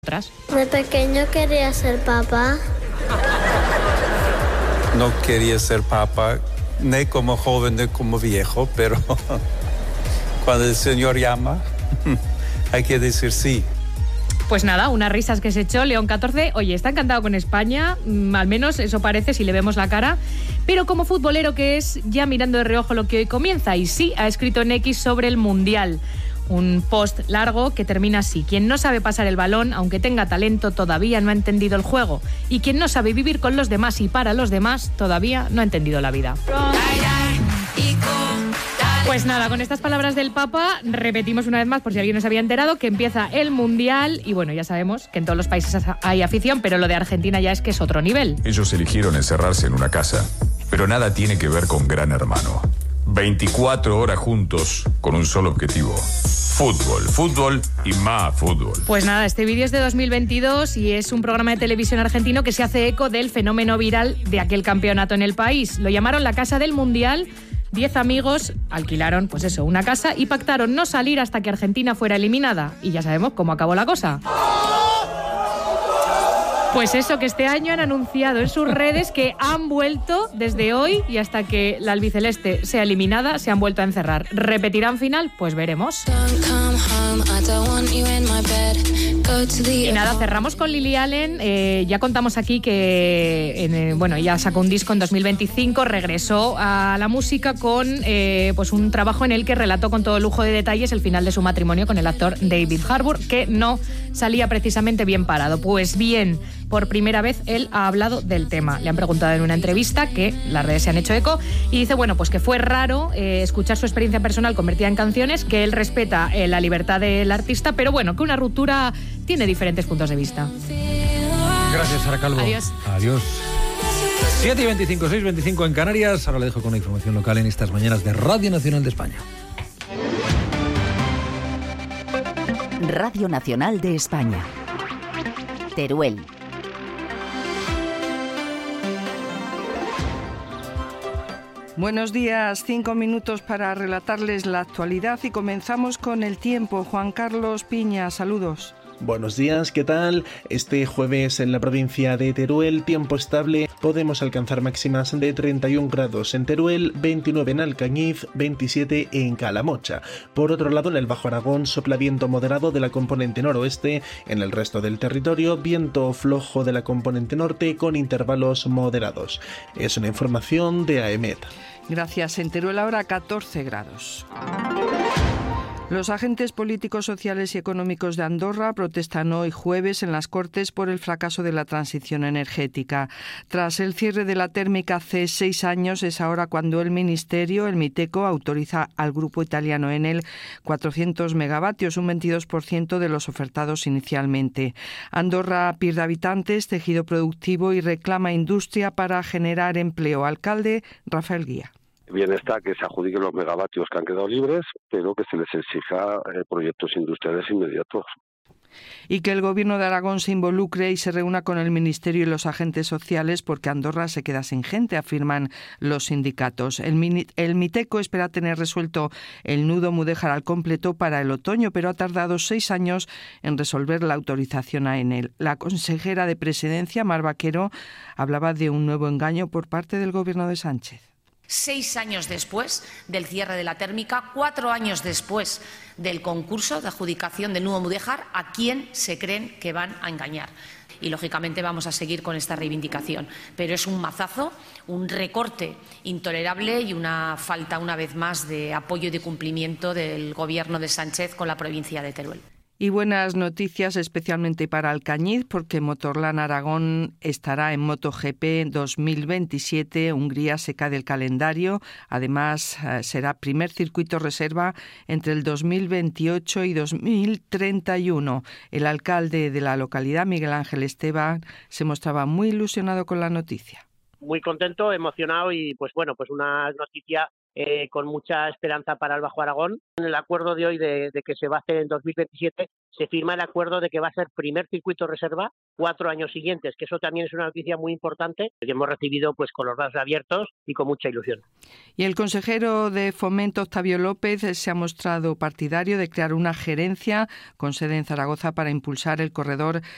De pequeño quería ser papá. No quería ser papá, ni como joven ni como viejo, pero cuando el Señor llama, hay que decir sí. Pues nada, unas risas que se echó León XIV. Oye, está encantado con España, al menos eso parece si le vemos la cara. Pero como futbolero que es, ya mirando de reojo lo que hoy comienza. Y sí, ha escrito en X sobre el Mundial. Un post largo que termina así. Quien no sabe pasar el balón, aunque tenga talento, todavía no ha entendido el juego. Y quien no sabe vivir con los demás y para los demás, todavía no ha entendido la vida. Pues nada, con estas palabras del Papa repetimos una vez más, por si alguien no se había enterado, que empieza el Mundial y bueno, ya sabemos que en todos los países hay afición, pero lo de Argentina ya es que es otro nivel. Ellos eligieron encerrarse en una casa, pero nada tiene que ver con Gran Hermano. 24 horas juntos con un solo objetivo. Fútbol, fútbol y más fútbol. Pues nada, este vídeo es de 2022 y es un programa de televisión argentino que se hace eco del fenómeno viral de aquel campeonato en el país. Lo llamaron la Casa del Mundial. 10 amigos alquilaron, pues eso, una casa y pactaron no salir hasta que Argentina fuera eliminada. Y ya sabemos cómo acabó la cosa. Pues eso, que este año han anunciado en sus redes que han vuelto desde hoy y hasta que la albiceleste sea eliminada, se han vuelto a encerrar. ¿Repetirán final? Pues veremos. Y nada, cerramos con Lily Allen. Ya contamos aquí que ella sacó un disco en 2025, regresó a la música con pues un trabajo en el que relató con todo lujo de detalles el final de su matrimonio con el actor David Harbour, que no salía precisamente bien parado. Pues bien, por primera vez él ha hablado del tema. Le han preguntado en una entrevista, que las redes se han hecho eco, y dice, bueno, pues que fue raro escuchar su experiencia personal convertida en canciones, que él respeta la libertad del artista, pero bueno, que una ruptura tiene diferentes puntos de vista. Gracias, Sara Calvo. Adiós. Adiós. 7:25, 6:25 en Canarias. Ahora le dejo con la información local en estas mañanas de Radio Nacional de España. Radio Nacional de España. Teruel. Buenos días, 5 minutos para relatarles la actualidad y comenzamos con el tiempo. Juan Carlos Piña, saludos. Buenos días, ¿qué tal? Este jueves en la provincia de Teruel, tiempo estable, podemos alcanzar máximas de 31 grados en Teruel, 29 en Alcañiz, 27 en Calamocha. Por otro lado, en el Bajo Aragón sopla viento moderado de la componente noroeste, en el resto del territorio viento flojo de la componente norte con intervalos moderados. Es una información de AEMET. Gracias. En Teruel ahora 14 grados. Los agentes políticos, sociales y económicos de Andorra protestan hoy jueves en las Cortes por el fracaso de la transición energética. Tras el cierre de la térmica hace 6 años, es ahora cuando el Ministerio, el Miteco, autoriza al grupo italiano Enel 400 megavatios, un 22% de los ofertados inicialmente. Andorra pierde habitantes, tejido productivo y reclama industria para generar empleo. Alcalde Rafael Guía. Bien está que se adjudiquen los megavatios que han quedado libres, pero que se les exija proyectos industriales inmediatos. Y que el Gobierno de Aragón se involucre y se reúna con el Ministerio y los agentes sociales porque Andorra se queda sin gente, afirman los sindicatos. El Miteco espera tener resuelto el nudo Mudéjar al completo para el otoño, pero ha tardado 6 años en resolver la autorización a Enel. La consejera de Presidencia, Mar Vaquero, hablaba de un nuevo engaño por parte del Gobierno de Sánchez. 6 años después del cierre de la térmica, 4 años después del concurso de adjudicación del nuevo Mudéjar, ¿a quién se creen que van a engañar? Y, lógicamente, vamos a seguir con esta reivindicación. Pero es un mazazo, un recorte intolerable y una falta, una vez más, de apoyo y de cumplimiento del Gobierno de Sánchez con la provincia de Teruel. Y buenas noticias especialmente para Alcañiz, porque Motorland Aragón estará en MotoGP 2027. Hungría se cae del calendario. Además, será primer circuito reserva entre el 2028 y 2031. El alcalde de la localidad, Miguel Ángel Esteban, se mostraba muy ilusionado con la noticia. Muy contento, emocionado y pues una noticia con mucha esperanza para el Bajo Aragón. En el acuerdo de hoy de que se va a hacer en 2027 se firma el acuerdo de que va a ser primer circuito reserva 4 años siguientes, que eso también es una noticia muy importante que hemos recibido pues con los brazos abiertos y con mucha ilusión. Y el consejero de Fomento, Octavio López, se ha mostrado partidario de crear una gerencia con sede en Zaragoza para impulsar el corredor